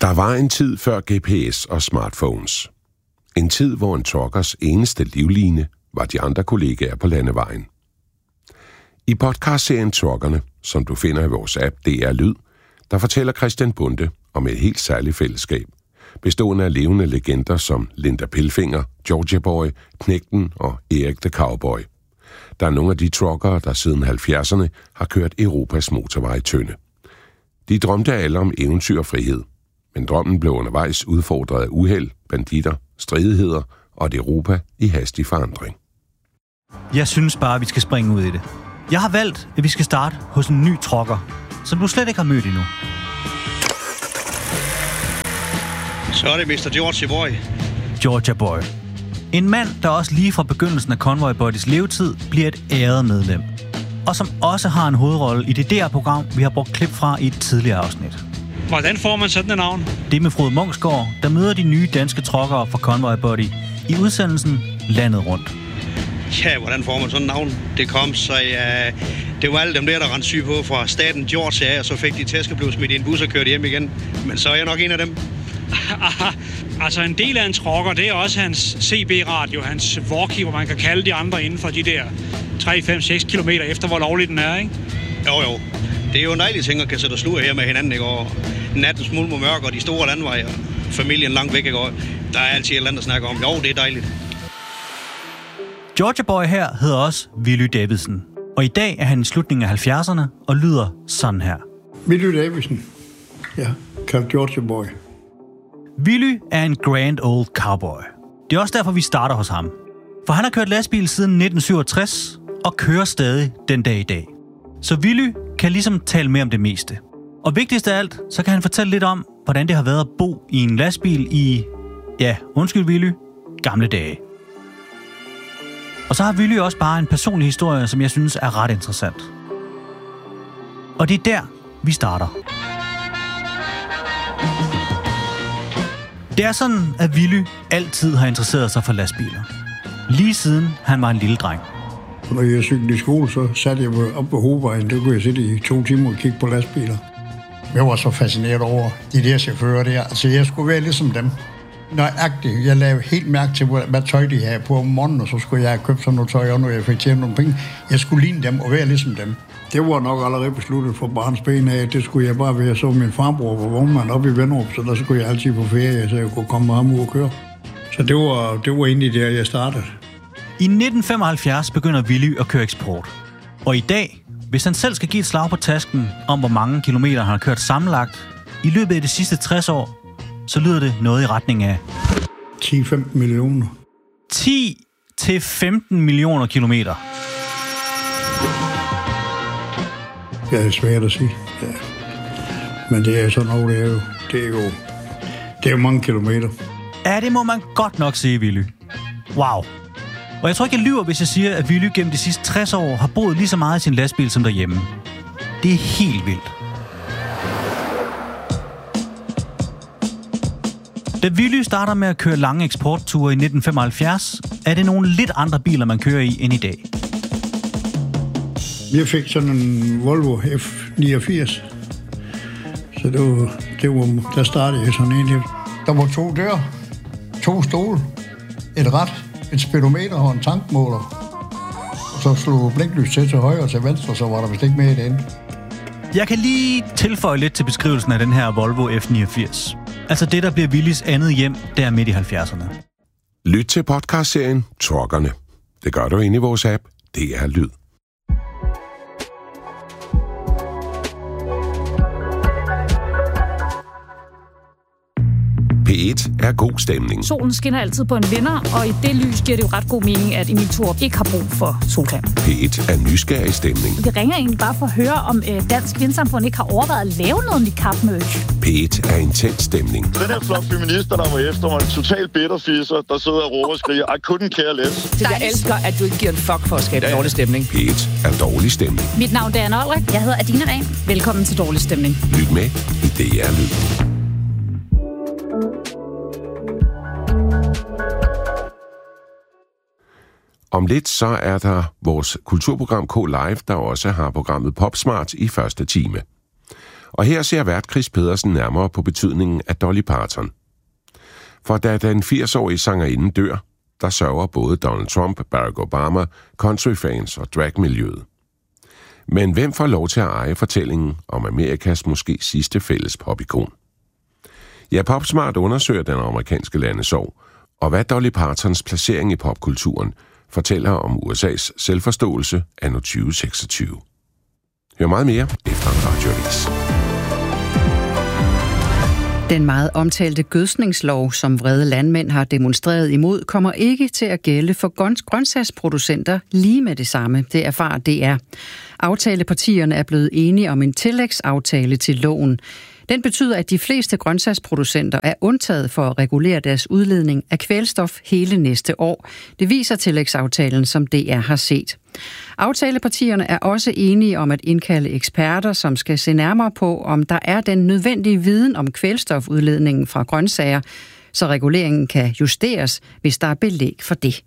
Der var en tid før GPS og smartphones. En tid, hvor en truckers eneste livline var de andre kollegaer på landevejen. I podcastserien Truckerne, som du finder i vores app DR Lyd, der fortæller Christian Bonde om et helt særligt fællesskab, bestående af levende legender som Linda Pilfinger, Georgia Boy, Knægten og Erik the Cowboy. Der er nogle af de truckere, der siden 70'erne har kørt Europas motorvej tynde. De drømte alle om eventyr og frihed, men drømmen blev undervejs udfordret af uheld, banditter, stridigheder og et Europa i hastig forandring. Jeg synes bare, at vi skal springe ud i det. Jeg har valgt, at vi skal starte hos en ny trucker, som du slet ikke har mødt endnu. Så er det Mr. Georgia Boy. Georgia Boy. En mand, der også lige fra begyndelsen af Convoy Buddies levetid bliver et æret medlem. Og som også har en hovedrolle i det DR-program, vi har brugt klip fra i et tidligere afsnit. Hvordan får man sådan et navn? Det er med Frode Munksgaard, der møder de nye danske truckere fra Convoy Buddy i udsendelsen Landet Rundt. Ja, hvordan får man sådan et navn? Det kom, så det var alle dem der rendte syg på fra staten Georgia, og så fik de tæsk og blev smidt i en bus og kørte hjem igen. Men så er jeg nok en af dem. Altså en del af en trucker, det er også hans CB-radio, hans walkie, hvor man kan kalde de andre inden for de der 3, 5, 6 kilometer efter, hvor lovligt den er, ikke? Jo. Det er jo en dejlig ting at kan sætte og sluge her med hinanden, ikke? Og nattens mulm og mørk og de store landveje og familien langt væk, ikke? Og der er altid et eller andet at snakke om. Jo, det er dejligt. Georgia Boy her hedder også Willy Davidsen. Og i dag er han i slutningen af 70'erne og lyder sådan her. Willy Davidsen. Ja, kaldt Georgia Boy. Willy er en grand old cowboy. Det er også derfor, vi starter hos ham. For han har kørt lastbil siden 1967 og kører stadig den dag i dag. Så Willy kan ligesom tale mere om det meste. Og vigtigst af alt, så kan han fortælle lidt om, hvordan det har været at bo i en lastbil i, ja, undskyld Willy, gamle dage. Og så har Willy også bare en personlig historie, som jeg synes er ret interessant. Og det er der, vi starter. Det er sådan, at Willy altid har interesseret sig for lastbiler. Lige siden han var en lille dreng. Når jeg cyklede i skole, så satte jeg op på hovedvejen. Der kunne jeg sidde i 2 timer og kigge på lastbiler. Jeg var så fascineret over de der chauffører der. Altså, jeg skulle være ligesom dem. Nøjagtigt. Jeg lavede helt mærke til, hvad tøj de havde på om morgenen, og så skulle jeg have købt sådan noget tøj, og når jeg fik tjent nogle penge. Jeg skulle ligne dem og være ligesom dem. Det var nok allerede besluttet for barns ben af, det skulle jeg bare være. Så min farbror var vognmand oppe i Venderup, så der skulle jeg altid på ferie, så jeg kunne komme med ham ud og køre. Så det var egentlig der, jeg startede. I 1975 begynder Willy at køre eksport. Og i dag, hvis han selv skal give et slag på tasken om, hvor mange kilometer han har kørt sammenlagt i løbet af de sidste 60 år, så lyder det noget i retning af 10-15 millioner. 10-15 millioner kilometer. Ja, det er svært at sige. Ja. Men det er sådan noget, det er jo mange kilometer. Ja, det må man godt nok sige, Willy. Wow. Og jeg tror ikke, jeg lyver, hvis jeg siger, at Willy gennem de sidste 60 år har boet lige så meget i sin lastbil som derhjemme. Det er helt vildt. Da Willy starter med at køre lange eksportture i 1975, er det nogle lidt andre biler, man kører i end i dag. Jeg fik sådan en Volvo F89. Så der startede jeg sådan en. Der var 2 døre, 2 stole, et rat, et speedometer og en tankmåler. Og så slog blinklys til højre og til venstre, så var der vist ikke mere i det ende. Jeg kan lige tilføje lidt til beskrivelsen af den her Volvo F89. Altså det, der bliver Willys andet hjem, der midt i 70'erne. Lyt til podcastserien Truckerne. Det gør du inde i vores app DR Lyd. P1 er god stemning. Solen skinner altid på en vinder, og i det lys giver det jo ret god mening, at Emil Thorup ikke har brug for solcreme. P1 er nysgerrig stemning. Vi ringer egentlig bare for at høre, om Dansk Vindsamfund ikke har overvejet at lave noget med kapmøch. P1 er intens stemning. Den her flok feminister, der var efter mig, en total bitterfisser, der sidder og råber og skriger, I couldn't care less. Så jeg elsker, at du ikke giver en fuck for at skabe dårlig stemning. P1 er dårlig stemning. Mit navn er Anna Olrik. Jeg hedder Adina Rehn. Velkommen til Dårlig Stemning. Lyt med i DR Lyd. Om lidt så er der vores kulturprogram K-Live, der også har programmet Popsmart i første time. Og her ser vært Chris Pedersen nærmere på betydningen af Dolly Parton. For da den 80-årige sangerinde dør, der sørger både Donald Trump, Barack Obama, countryfans og dragmiljøet. Men hvem får lov til at eje fortællingen om Amerikas måske sidste fælles popikon? Ja, PopSmart undersøger den amerikanske landesorg, og hvad Dolly Partons placering i popkulturen fortæller om USA's selvforståelse anno 2026. Hør meget mere efter en radioavis. Den meget omtalte gødskningslov, som vrede landmænd har demonstreret imod, kommer ikke til at gælde for grøntsagsproducenter lige med det samme. Det erfarer DR. Aftalepartierne er blevet enige om en tillægsaftale til loven. Den betyder, at de fleste grøntsagsproducenter er undtaget for at regulere deres udledning af kvælstof hele næste år. Det viser tillægsaftalen, som DR har set. Aftalepartierne er også enige om at indkalde eksperter, som skal se nærmere på, om der er den nødvendige viden om kvælstofudledningen fra grøntsager, så reguleringen kan justeres, hvis der er belæg for det.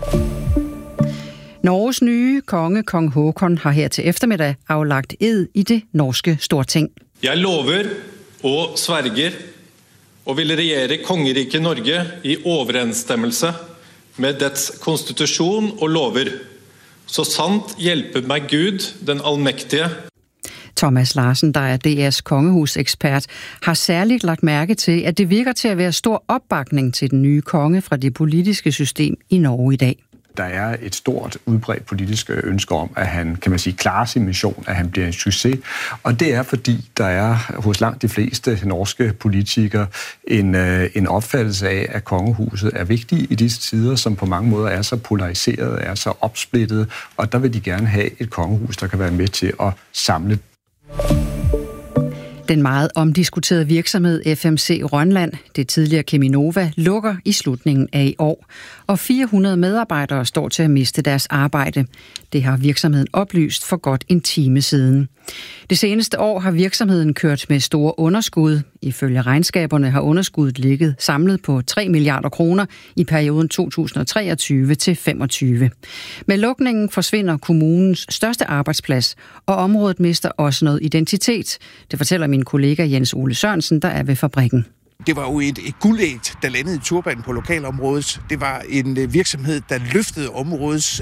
Norges nye konge, kong Håkon, har her til eftermiddag aflagt ed i det norske Storting. Jeg lover og sverger og vil regjere kongeriket Norge i overensstemmelse med dets konstitution og lover. Så sandt hjælpe mig Gud, den almægtige. Thomas Larsen, der er DR's kongehusekspert, har særligt lagt mærke til, at det virker til at være stor opbakning til den nye konge fra det politiske system i Norge i dag. Der er et stort udbredt politisk ønske om, at han, kan man sige, klarer sin mission, at han bliver en succes. Og det er, fordi der er hos langt de fleste norske politikere en opfattelse af, at kongehuset er vigtigt i disse tider, som på mange måder er så polariseret, er så opsplittet. Og der vil de gerne have et kongehus, der kan være med til at samle. Den meget omdiskuterede virksomhed FMC Rønland, det tidligere Cheminova, lukker i slutningen af i år, og 400 medarbejdere står til at miste deres arbejde. Det har virksomheden oplyst for godt en time siden. Det seneste år har virksomheden kørt med store underskud. Ifølge regnskaberne har underskuddet ligget samlet på 3 milliarder kroner i perioden 2023 til 2025. Med lukningen forsvinder kommunens største arbejdsplads, og området mister også noget identitet. Det fortæller min kollega Jens Ole Sørensen, der er ved fabrikken. Det var jo et guldæg, der landede i turbanen på lokalområdet. Det var en virksomhed, der løftede områdets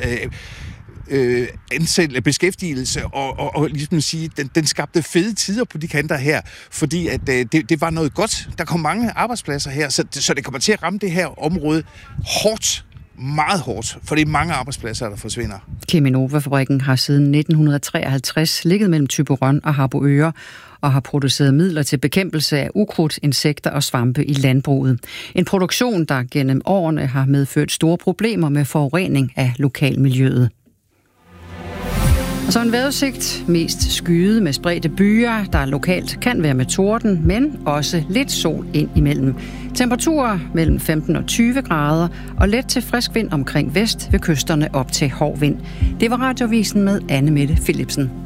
beskæftigelse og ligesom sige, den skabte fede tider på de kanter her, fordi at det var noget godt. Der kom mange arbejdspladser her, så det kommer til at ramme det her område hårdt. Meget hårdt, for det er mange arbejdspladser, der forsvinder. Cheminova-fabrikken har siden 1953 ligget mellem Thyborøn og Harboøre og har produceret midler til bekæmpelse af ukrudt, insekter og svampe i landbruget. En produktion, der gennem årene har medført store problemer med forurening af lokalmiljøet. Og så en vejrudsigt, mest skyet med spredte byer, der lokalt kan være med torden, men også lidt sol ind imellem. Temperaturer mellem 15 og 20 grader, og let til frisk vind omkring vest ved kysterne op til hård vind. Det var Radioavisen med Anne Mette Philipsen.